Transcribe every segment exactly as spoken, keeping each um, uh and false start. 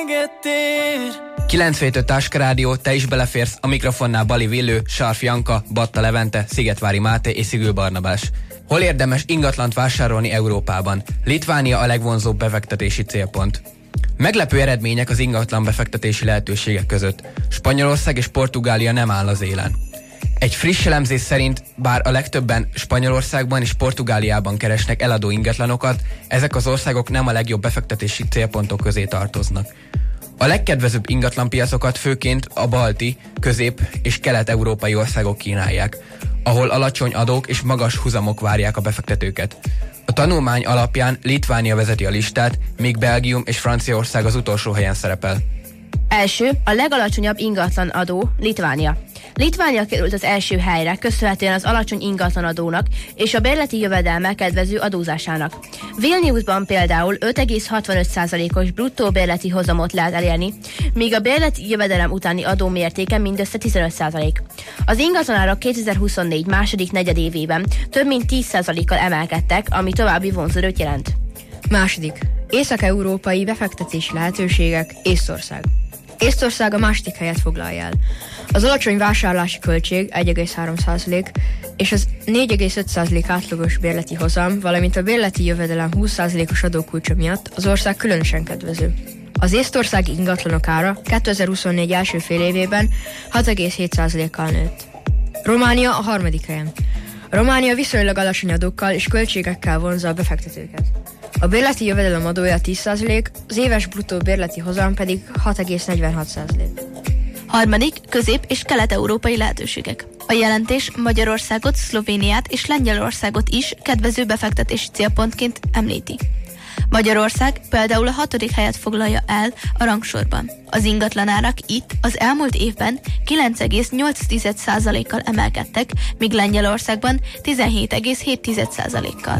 véget ér. kilencvenöt Táska Rádió, te is beleférsz, a mikrofonnál Bali Villő, Sarf Janka, Batta Levente, Szigetvári Máté és Szigül Barnabás. Hol érdemes ingatlant vásárolni Európában? Litvánia a legvonzóbb befektetési célpont. Meglepő eredmények az ingatlan befektetési lehetőségek között. Spanyolország és Portugália nem áll az élen. Egy friss elemzés szerint, bár a legtöbben Spanyolországban és Portugáliában keresnek eladó ingatlanokat, ezek az országok nem a legjobb befektetési célpontok közé tartoznak. A legkedvezőbb ingatlanpiacokat főként a balti, közép- és kelet-európai országok kínálják, ahol alacsony adók és magas huzamok várják a befektetőket. A tanulmány alapján Litvánia vezeti a listát, míg Belgium és Franciaország az utolsó helyen szerepel. Első, a legalacsonyabb ingatlan adó, Litvánia. Litvánia került az első helyre, köszönhetően az alacsony ingatlanadónak és a bérleti jövedelme kedvező adózásának. Vilniusban például öt egész hatvanöt százalékos bruttó bérleti hozamot lehet elérni, míg a bérleti jövedelem utáni adó mértéke mindössze tizenöt százalék. Az ingatlanárak kétezer-huszonnégy második negyedévében több mint tíz százalékkal emelkedtek, ami további vonzóerőt jelent. Második. Észak-európai befektetési lehetőségek, Észtország. Észtország a második helyet foglalja el. Az alacsony vásárlási költség egy egész három százalék és az négy egész öt százalék átlagos bérleti hozam, valamint a bérleti jövedelem húsz százalékos adókulcsa miatt az ország különösen kedvező. Az észtországi ingatlanok ára kétezer-huszonnégy első fél évében hat egész hét százalékkal nőtt. Románia a harmadik helyen. Románia viszonylag alacsony adókkal és költségekkel vonzza a befektetőket. A bérleti jövedelem adója tíz százalék, az éves bruttó bérleti hozam pedig hat egész negyvenhat százalék. Harmadik, közép- és kelet-európai lehetőségek. A jelentés Magyarországot, Szlovéniát és Lengyelországot is kedvező befektetési célpontként említi. Magyarország például a hatodik helyet foglalja el a rangsorban. Az ingatlanárak itt az elmúlt évben kilenc egész nyolc százalékkal emelkedtek, míg Lengyelországban tizenhét egész hét százalékkal.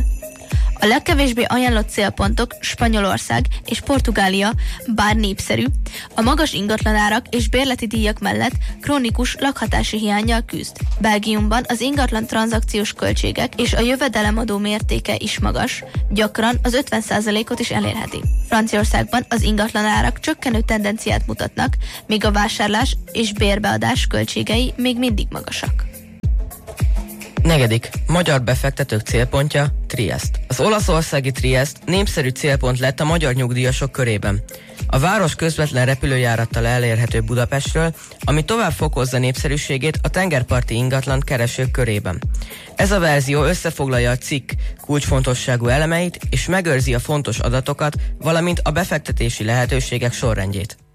A legkevésbé ajánlott célpontok Spanyolország és Portugália, bár népszerű, a magas ingatlanárak és bérleti díjak mellett krónikus lakhatási hiánnyal küzd. Belgiumban az ingatlan tranzakciós költségek és a jövedelemadó mértéke is magas, gyakran az ötven százalékot is elérheti. Franciaországban az ingatlanárak csökkenő tendenciát mutatnak, míg a vásárlás és bérbeadás költségei még mindig magasak. Negyedik. Magyar befektetők célpontja Triest. Az olaszországi Triest népszerű célpont lett a magyar nyugdíjasok körében. A város közvetlen repülőjárattal elérhető Budapestről, ami tovább fokozza népszerűségét a tengerparti ingatlan keresők körében. Ez a verzió összefoglalja a cikk kulcsfontosságú elemeit és megőrzi a fontos adatokat, valamint a befektetési lehetőségek sorrendjét.